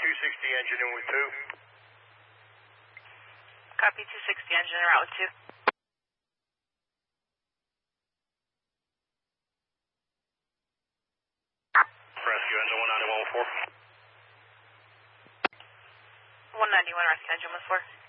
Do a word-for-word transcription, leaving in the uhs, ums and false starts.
two sixty engine in with two. Copy two sixty engine en route with two. Rescue engine one ninety-one with four. one ninety-one rescue engine with four.